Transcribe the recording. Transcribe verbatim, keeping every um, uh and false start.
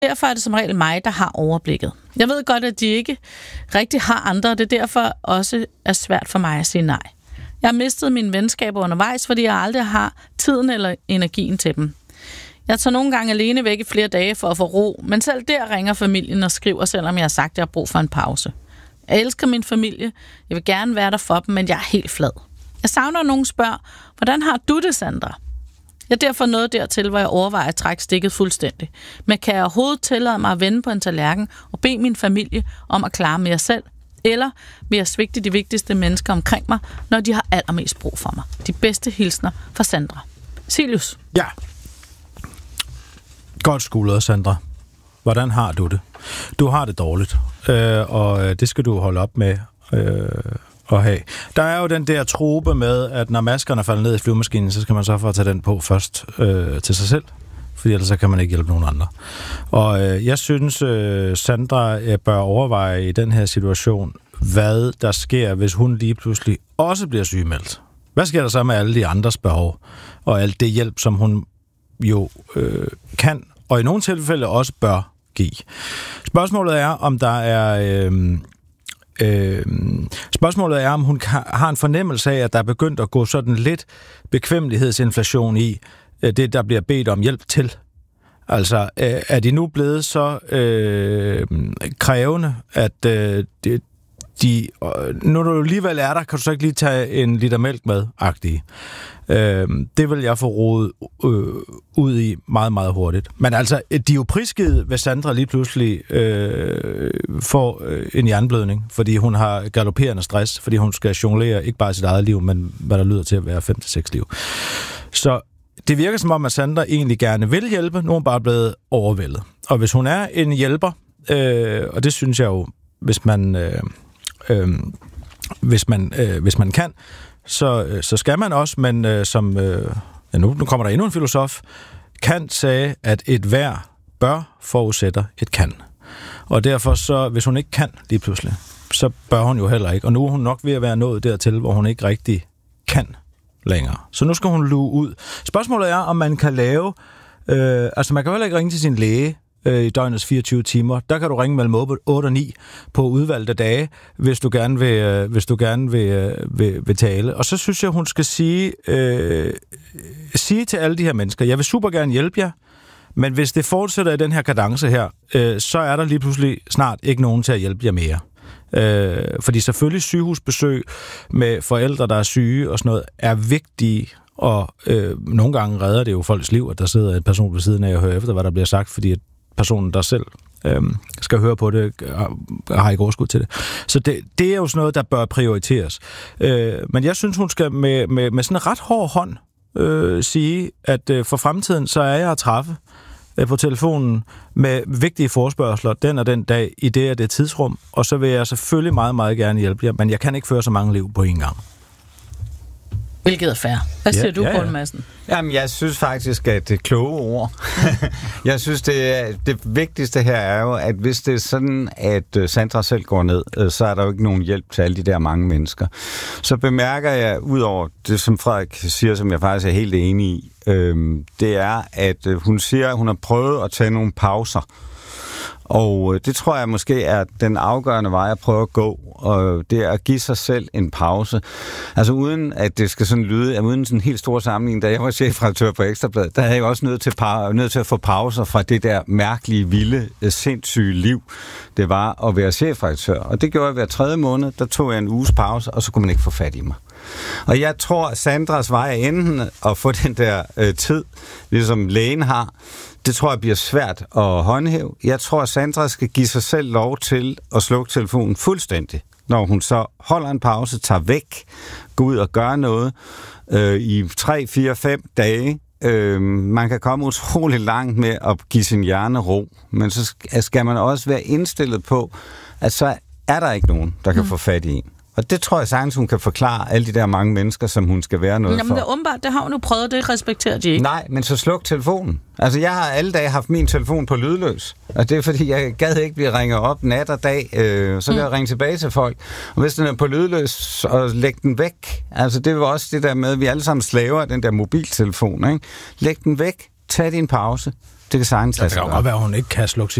Derfor er det som regel mig, der har overblikket. Jeg ved godt, at de ikke rigtig har andre, og det er derfor også er svært for mig at sige nej. Jeg har mistet mine venskaber undervejs, fordi jeg aldrig har tiden eller energien til dem. Jeg tager nogle gange alene væk i flere dage for at få ro, men selv der ringer familien og skriver, selvom jeg har sagt, at jeg har brug for en pause. Jeg elsker min familie. Jeg vil gerne være der for dem, men jeg er helt flad. Jeg savner, at nogen spørger, hvordan har du det, Sandra? Jeg er derfor nået dertil, hvor jeg overvejer at trække stikket fuldstændig. Men kan jeg overhovedet tillade mig at vende på en tallerken og bede min familie om at klare mere selv? Eller vil jeg svigte de vigtigste mennesker omkring mig, når de har allermest brug for mig? De bedste hilsner fra Sandra. Silius. Ja. Godt skuldret, Sandra. Hvordan har du det? Du har det dårligt, øh, og det skal du holde op med øh, at have. Der er jo den der trope med, at når maskerne falder ned i flyvemaskinen, så skal man så for at tage den på først øh, til sig selv, fordi ellers så kan man ikke hjælpe nogen andre. Og øh, jeg synes, øh, Sandra øh, bør overveje i den her situation, hvad der sker, hvis hun lige pludselig også bliver sygemeldt. Hvad sker der så med alle de andres behov, og alt det hjælp, som hun jo øh, kan, og i nogle tilfælde også bør give. Spørgsmålet er, om der er... Øh, øh, spørgsmålet er, om hun kan, har en fornemmelse af, at der er begyndt at gå sådan lidt bekvemmelighedsinflation i øh, det, der bliver bedt om hjælp til. Altså, øh, er de nu blevet så øh, krævende, at øh, de, de, når du alligevel er der, kan du så ikke lige tage en liter mælk med, agtige. Øh, det vil jeg få rodet øh, ud i meget, meget hurtigt. Men altså, de er jo prisgivet, hvis Sandra lige pludselig øh, får øh, en hjerneblødning, fordi hun har galopperende stress, fordi hun skal jonglere ikke bare sit eget liv, men hvad der lyder til at være fem til seks liv. Så det virker som om, at Sandra egentlig gerne vil hjælpe, nu er hun bare blevet overvældet. Og hvis hun er en hjælper, øh, og det synes jeg jo, hvis man, øh, øh, hvis man, øh, hvis man kan, så, øh, så skal man også, men øh, som, øh, ja, nu, nu kommer der endnu en filosof, Kant sagde, at et hver bør forudsætter et kan. Og derfor så, hvis hun ikke kan lige pludselig, så bør hun jo heller ikke. Og nu er hun nok ved at være nået dertil, hvor hun ikke rigtig kan længere. Så nu skal hun luge ud. Spørgsmålet er, om man kan lave... Øh, altså, man kan heller ikke ringe til sin læge øh, i døgnets fireogtyve timer. Der kan du ringe mellem otte og ni på udvalgte dage, hvis du gerne vil, øh, hvis du gerne vil, øh, vil, vil tale. Og så synes jeg, hun skal sige, øh, sige til alle de her mennesker, jeg vil super gerne hjælpe jer, men hvis det fortsætter i den her kadence her, øh, så er der lige pludselig snart ikke nogen til at hjælpe jer mere. Øh, fordi selvfølgelig sygehusbesøg med forældre, der er syge og sådan noget, er vigtige, og øh, nogle gange redder det jo folks liv, at der sidder en person ved siden af og hører efter, hvad der bliver sagt, fordi at personen, der selv øh, skal høre på det, har ikke overskud til det. Så det, det er jo sådan noget, der bør prioriteres. Øh, men jeg synes, hun skal med, med, med sådan en ret hård hånd øh, sige, at øh, for fremtiden, så er jeg at træffe på telefonen med vigtige forespørgsler den og den dag i det og det tidsrum, og så vil jeg selvfølgelig meget, meget gerne hjælpe jer, men jeg kan ikke føre så mange liv på en gang. Hvilket er fair. Hvad siger ja, du, ja, ja. Poul Madsen? Jamen, jeg synes faktisk, at det er kloge ord. Jeg synes, det, er, det vigtigste her er jo, at hvis det er sådan, at Sandra selv går ned, så er der jo ikke nogen hjælp til alle de der mange mennesker. Så bemærker jeg, ud over det, som Frederik siger, som jeg faktisk er helt enig i, øhm, det er, at hun siger, at hun har prøvet at tage nogle pauser. Og det tror jeg måske er den afgørende vej at prøve at gå, og det er at give sig selv en pause. Altså uden at det skal sådan lyde, uden sådan en helt stor sammenligning, da jeg var chefredaktør på Ekstra Bladet, der havde jeg også nødt til, nødt til at få pauser fra det der mærkelige, vilde, sindssyge liv, det var at være chefredaktør. Og det gjorde jeg hver tredje måned, der tog jeg en uges pause, og så kunne man ikke få fat i mig. Og jeg tror, at Sandras vej er enten at få den der øh, tid, ligesom lægen har. Det tror jeg bliver svært at håndhæve. Jeg tror, at Sandra skal give sig selv lov til at slukke telefonen fuldstændig, når hun så holder en pause, tager væk, går ud og gør noget øh, i tre, fire, fem dage. Øh, man kan komme utrolig langt med at give sin hjerne ro, men så skal man også være indstillet på, at så er der ikke nogen, der kan mm. få fat i en. Og det tror jeg sagtens, hun kan forklare alle de der mange mennesker, som hun skal være noget Jamen, for. Jamen, det er åbenbart, det har hun jo prøvet, det respekterer de ikke. Nej, men så sluk telefonen. Altså, jeg har alle dage haft min telefon på lydløs. Og det er, fordi jeg gad ikke blive ringet op nat og dag. Øh, så kan mm. jeg ringe tilbage til folk. Og hvis den er på lydløs, og læg den væk. Altså, det var også det der med, at vi alle sammen slaver den der mobiltelefon, ikke? Læg den væk. Tag din pause. Det kan sagtens Det kan jo godt være, at hun ikke kan slukke